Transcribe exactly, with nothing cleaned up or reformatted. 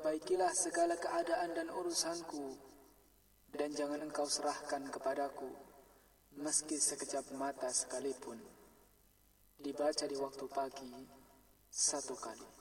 perbaikilah segala keadaan dan urusanku, dan jangan engkau serahkan kepadaku, meski sekejap mata sekalipun. Dibaca di waktu pagi satu kali.